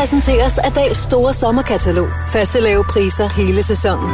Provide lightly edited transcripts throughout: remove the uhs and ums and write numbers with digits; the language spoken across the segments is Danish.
præsenteres af Dahls store sommerkatalog. Faste lave priser hele sæsonen.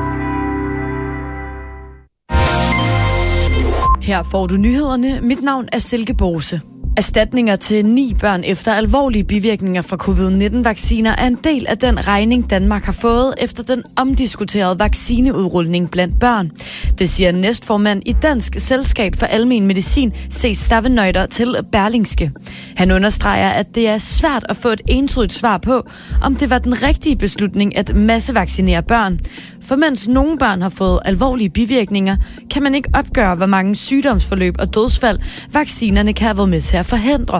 Her får du nyhederne. Mit navn er Silke Bose. Erstatninger til 9 børn efter alvorlige bivirkninger fra covid-19-vacciner er en del af den regning, Danmark har fået efter den omdiskuterede vaccineudrulning blandt børn. Det siger næstformand i Dansk Selskab for Almen Medicin, C. Stavenøjder, til Berlingske. Han understreger, at det er svært at få et entydigt svar på, om det var den rigtige beslutning at massevaccinere børn. For mens nogle børn har fået alvorlige bivirkninger, kan man ikke opgøre, hvor mange sygdomsforløb og dødsfald vaccinerne kan have været med til at forhindre.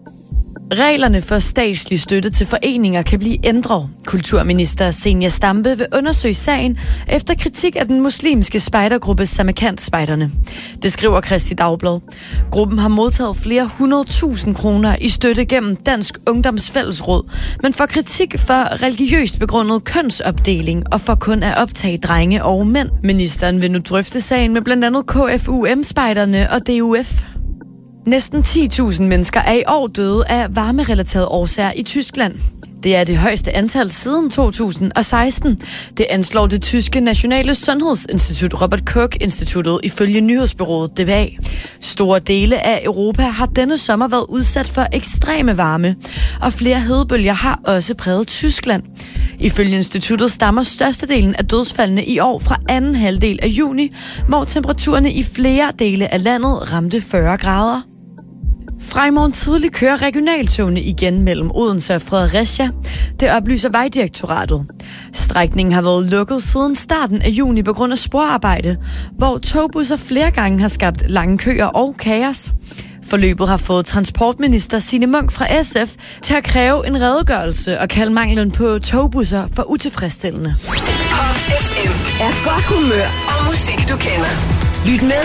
Reglerne for statslig støtte til foreninger kan blive ændret. Kulturminister Zenia Stampe vil undersøge sagen efter kritik af den muslimske spejdergruppe Samarkand-spejderne. Det skriver Kristi Dagblad. Gruppen har modtaget flere 100.000 kroner i støtte gennem Dansk Ungdoms Fællesråd, men får kritik for religiøst begrundet kønsopdeling og for kun at optage drenge og mænd. Ministeren vil nu drøfte sagen med blandt andet KFUM-spejderne og DUF. Næsten 10.000 mennesker er i år døde af varmerelaterede årsager i Tyskland. Det er det højeste antal siden 2016. Det anslår det tyske nationale sundhedsinstitut Robert Koch-instituttet ifølge nyhedsbureauet DPA. Store dele af Europa har denne sommer været udsat for ekstreme varme, og flere hedebølger har også præget Tyskland. Ifølge instituttet stammer størstedelen af dødsfaldene i år fra anden halvdel af juni, hvor temperaturerne i flere dele af landet ramte 40 grader. Fra i morgen tidlig kører regionaltogene igen mellem Odense og Fredericia. Det oplyser Vejdirektoratet. Strækningen har været lukket siden starten af juni på grund af sporarbejde, hvor togbusser flere gange har skabt lange køer og kaos. Forløbet har fået transportminister Signe Munk fra SF til at kræve en redegørelse og kalde manglen på togbusser for utilfredsstillende. Pop FM er godt humør og musik, du kender. Lyt med